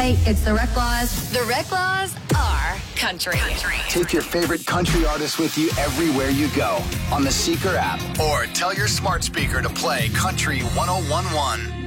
Hey, it's the Rec Laws. The Rec Laws are country. Take your favorite country artists with you everywhere you go on the Seeker app, or tell your smart speaker to play Country 101.1.